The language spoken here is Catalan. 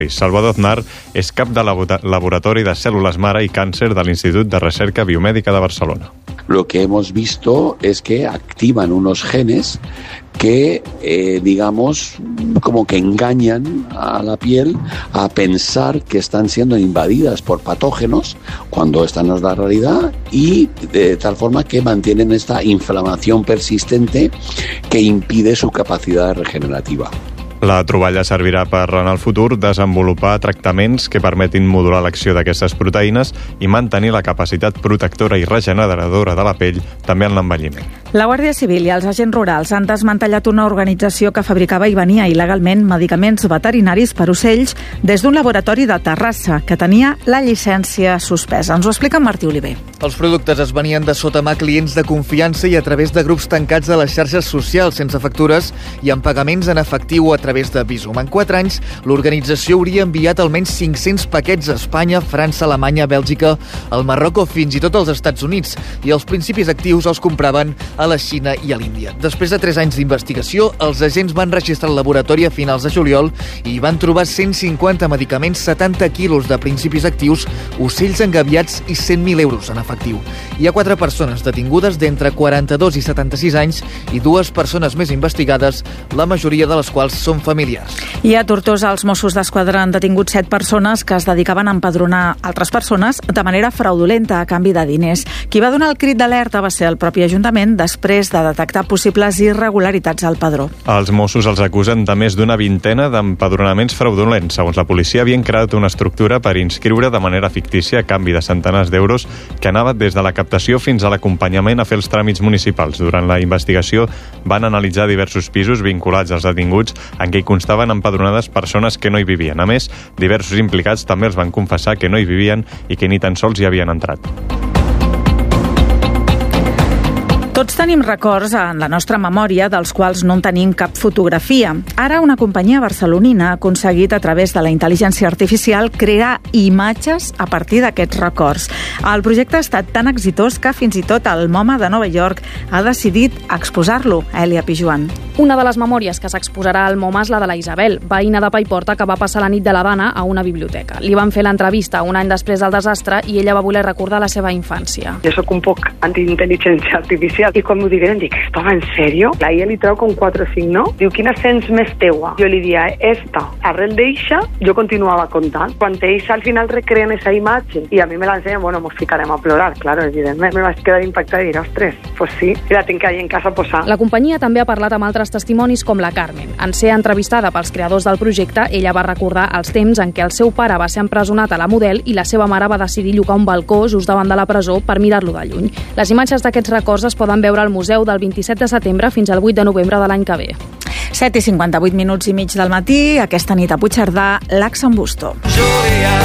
Salvador Aznar és cap de laboratori de cèl·lules mare i càncer de l'Institut de Recerca Biomèdica de Barcelona. Lo que hemos visto es que activan unos genes que, como que engañan a la piel a pensar que están siendo invadidas por patógenos cuando esta no es la realidad, y de tal forma que mantienen esta inflamación persistente que impide su capacidad regenerativa. La troballa servirà per, en el futur, desenvolupar tractaments que permetin modular l'acció d'aquestes proteïnes i mantenir la capacitat protectora i regeneradora de la pell, també en l'envelliment. La Guàrdia Civil i els agents rurals han desmantellat una organització que fabricava i venia il·legalment medicaments veterinaris per ocells des d'un laboratori de Terrassa que tenia la llicència suspesa. Ens ho explica en Martí Oliver. Els productes es venien de sota mà clients de confiança i a través de grups tancats a les xarxes socials sense factures i amb pagaments en efectiu o a través de Bizum. En 4 anys, l'organització hauria enviat almenys 500 paquets a Espanya, França, Alemanya, Bèlgica, el Marroc o fins i tot als Estats Units, i els principis actius els compraven a la Xina i a l'Índia. Després de 3 anys d'investigació, els agents van registrar el laboratori a finals de juliol i van trobar 150 medicaments, 70 quilos de principis actius, ocells engabiats i 100.000 euros en efectiu. Hi ha 4 persones detingudes d'entre 42 i 76 anys i 2 persones més investigades, la majoria de les quals són familiars. I a Tortosa, els Mossos d'Esquadra han detingut 7 persones que es dedicaven a empadronar altres persones de manera fraudulenta a canvi de diners. Qui va donar el crit d'alerta va ser el propi Ajuntament després de detectar possibles irregularitats al padró. Els Mossos els acusen de més d'una vintena d'empadronaments fraudulents. Segons la policia, havien creat una estructura per inscriure de manera fictícia a canvi de centenars d'euros que anava des de la captació fins a l'acompanyament a fer els tràmits municipals. Durant la investigació van analitzar diversos pisos vinculats als detinguts en què hi constaven empadronades persones que no hi vivien. A més, diversos implicats també els van confessar que no hi vivien i que ni tan sols hi havien entrat. Tots tenim records en la nostra memòria dels quals no en tenim cap fotografia. Ara una companyia barcelonina ha aconseguit a través de la intel·ligència artificial crear imatges a partir d'aquests records. El projecte ha estat tan exitós que fins i tot el MoMA de Nova York ha decidit exposar-lo. Elia Pijuan. Una de les memòries que s'exposarà al MoMA és la de la Isabel, veïna de Paiporta que va passar la nit de l'Havana a una biblioteca. Li van fer l'entrevista un any després del desastre i ella va voler recordar la seva infància. Jo sóc un poc anti-intel·ligència artificial i quan m'ho digueren dic, ¿estava en sèrio? La IA li treu com 4 o 5, no? Diu, quina sents més teua? Jo li dia, esta. Arrel d'eixa, jo continuava contant. Quan eixa al final recreen esa imatge i a mi me l'ensenyen, bueno, mos ficarem a plorar, claro, evidentment. Me vaig quedar impactada i dir, ostres, pues sí, i la tinc ahí en casa posada. La companyia també ha parlat amb altres testimonis com la Carmen. En ser entrevistada pels creadors del projecte, ella va recordar els temps en què el seu pare va ser empresonat a la Model i la seva mare va decidir llogar un balcó just davant de la presó per mirar-lo de lluny. Les imatges d'aquests records es poden veure al museu del 27 de setembre fins al 8 de novembre de l'any que ve. 7:58 del matí, aquesta nit a Puigcerdà, Lax en Busto.